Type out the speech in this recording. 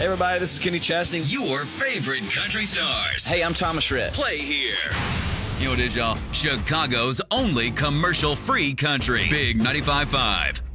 Hey, everybody, this is Kenny Chesney. Your favorite country stars. Hey, I'm Thomas Rhett. Play here. You know what it is, y'all? Chicago's only commercial-free country. Big 95.5.